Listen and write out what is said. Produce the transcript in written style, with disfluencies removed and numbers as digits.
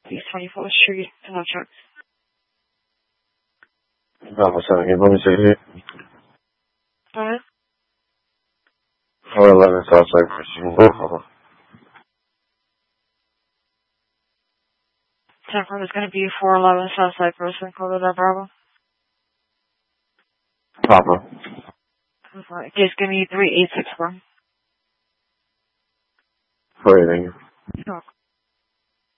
East 24th Street, Electric. Bravo 7, can you say here? Go ahead. 411 South Cypress. You can go for it. Temper is going to be 411 South Cypress and Color Bravo. Papa. Just give me 3864. For anything. Sure.